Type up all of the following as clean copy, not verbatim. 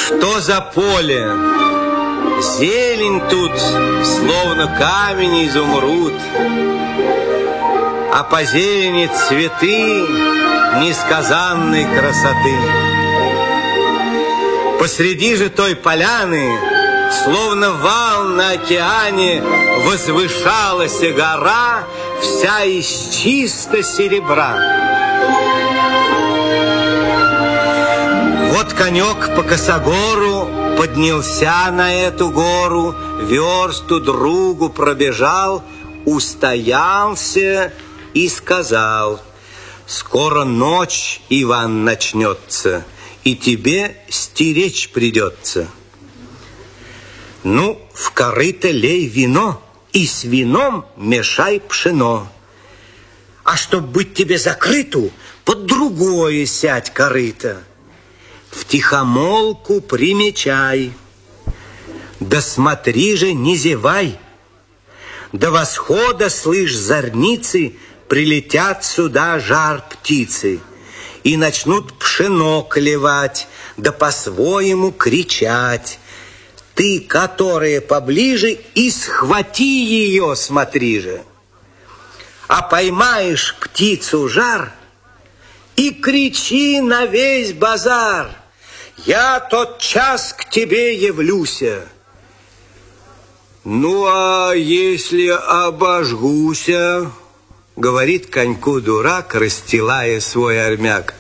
Что за поле? Зелень тут, словно камень изумруд, а по зелени цветы несказанной красоты. Посреди же той поляны, словно вал на океане, возвышалась гора, вся из чисто серебра. Вот конек по косогору поднялся на эту гору, версту другу пробежал, устоялся и сказал: скоро ночь, Иван, начнется, и тебе стеречь придется. Ну, в корыто лей вино, и с вином мешай пшено. А чтоб быть тебе закрыту, под другое сядь корыто. Втихомолку примечай, да смотри же, не зевай. До восхода, слышь, зорницы, прилетят сюда жар птицы и начнут пшено клевать, да по-своему кричать. Ты, которая поближе, и схвати ее, смотри же. А поймаешь птицу жар и кричи на весь базар: я тотчас к тебе явлюся. Ну, а если обожгуся, говорит коньку дурак, расстилая свой армяк,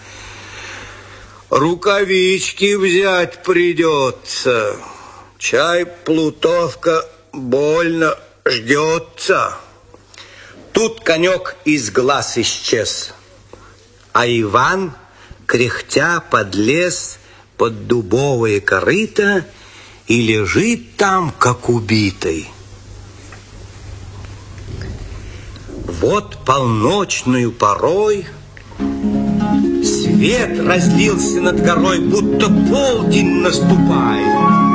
рукавички взять придется. Чай плутовка больно ждется. Тут конек из глаз исчез, а Иван, кряхтя, подлез под дубовое корыто и лежит там, как убитый. Вот полночную порой свет разлился над горой, будто полдень наступает.